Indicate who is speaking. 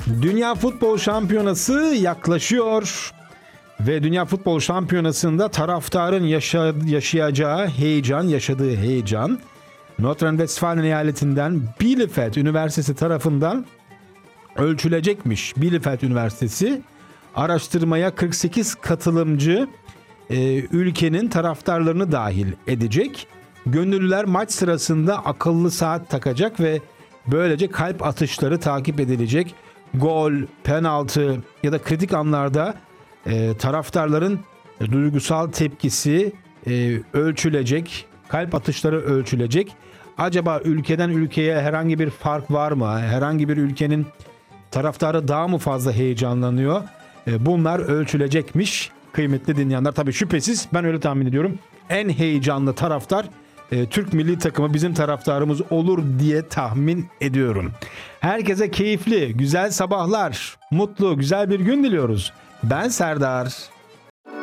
Speaker 1: Dünya Futbol Şampiyonası yaklaşıyor ve Dünya Futbol Şampiyonası'nda taraftarın yaşadığı heyecan Nordrhein-Westfalen eyaletinden Bielefeld Üniversitesi tarafından ölçülecekmiş. Bielefeld Üniversitesi araştırmaya 48 katılımcı ülkenin taraftarlarını dahil edecek. Gönüllüler maç sırasında akıllı saat takacak ve böylece kalp atışları takip edilecek. Gol, penaltı ya da kritik anlarda taraftarların duygusal tepkisi ölçülecek, kalp atışları ölçülecek. Acaba ülkeden ülkeye herhangi bir fark var mı? Herhangi bir ülkenin taraftarı daha mı fazla heyecanlanıyor? Bunlar ölçülecekmiş kıymetli dinleyenler. Tabii şüphesiz ben öyle tahmin ediyorum. En heyecanlı taraftar Türk milli takımı bizim taraftarımız olur diye tahmin ediyorum. Herkese keyifli, güzel sabahlar, mutlu, güzel bir gün diliyoruz. Ben Serdar.